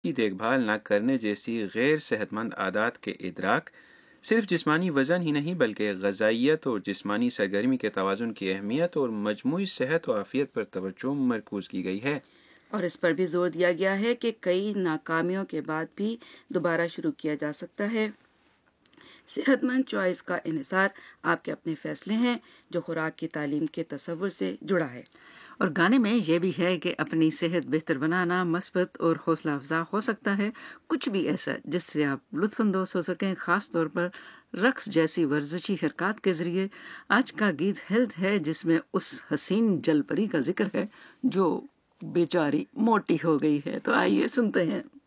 की देखभाल न करने जैसी गैर सेहतमंद आदत के इदराक सिर्फ जिस्मानी वज़न ही नहीं बल्कि ग़िज़ाइयत और जिस्मानी सरगर्मी के तवाज़ुन की अहमियत और मजमूई सेहत और आफ़ियत पर तवज्जो मरकूज़ की गई है। और इस पर भी जोर दिया गया है कि कई नाकामियों के बाद भी दोबारा शुरू किया जा सकता है। सेहतमंद चॉइस का इन्हिसार आपके अपने फैसले हैं जो खुराक की तालीम के तसव्वुर से जुड़ा है। और गाने में यह भी है कि अपनी सेहत बेहतर बनाना मस्बत और हौसला अफजा हो सकता है, कुछ भी ऐसा जिससे आप लुत्फानंदोज हो सकें, खास तौर पर रक्स जैसी वर्जिशी हरकत के जरिए। आज का गीत हेल्थ है जिसमें उस हसीन जलपरी का जिक्र है जो बेचारी मोटी हो गई है। तो आइए सुनते हैं।